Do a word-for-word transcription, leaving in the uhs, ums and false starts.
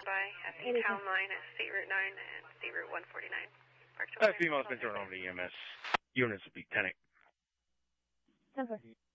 By at the town line at State Route nine and State Route one forty-nine. Uh, female's been thrown over to E M S. Units will be ten eight. ten four.